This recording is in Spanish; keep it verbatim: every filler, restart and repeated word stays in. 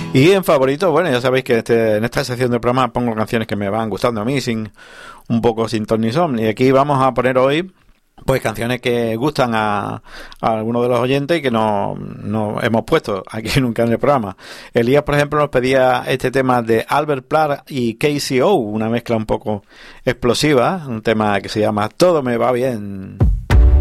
Y en favorito, bueno, ya sabéis que este, en esta sección del programa pongo canciones que me van gustando a mí, sin un poco sin ton ni son. Y aquí vamos a poner hoy pues canciones que gustan a, a algunos de los oyentes y que no, no hemos puesto aquí nunca en el programa. Elías, por ejemplo, nos pedía este tema de Albert Plant y K C O, una mezcla un poco explosiva, un tema que se llama Todo me va bien.